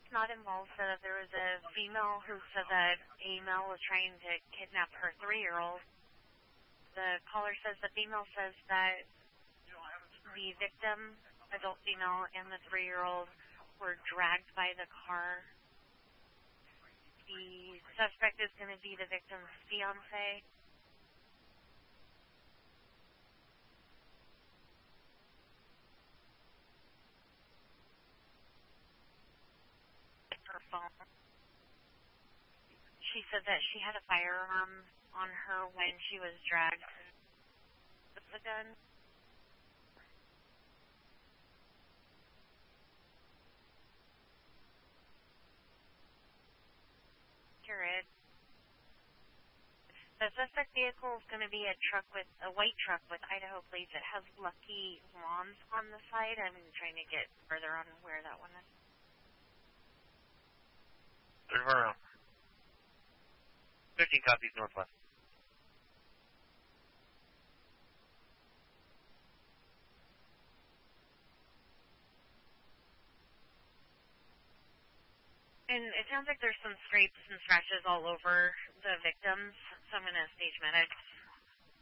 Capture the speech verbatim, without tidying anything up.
not involved said that there was a female who said that a male was trying to kidnap her three-year-old. The caller says the female says that the victim, adult female, and the three-year-old were dragged by the car. The suspect is going to be the victim's fiance. Her phone. She said that she had a firearm on her when she was dragged with the gun. Accurate. The suspect vehicle is going to be a truck with a white truck with Idaho plates. It has Lucky Lawns on the side. I'm trying to get further on where that one is. River. fifteen copies northwest. And it sounds like there's some scrapes and scratches all over the victims, so I'm going to stage medics.